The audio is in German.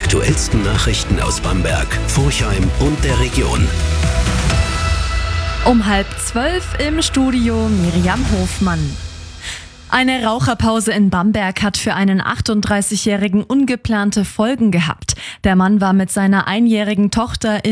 aktuellsten Nachrichten aus Bamberg, Forchheim und der Region. Um 11:30 im Studio Miriam Hofmann. Eine Raucherpause in Bamberg hat für einen 38-Jährigen ungeplante Folgen gehabt. Der Mann war mit seiner einjährigen Tochter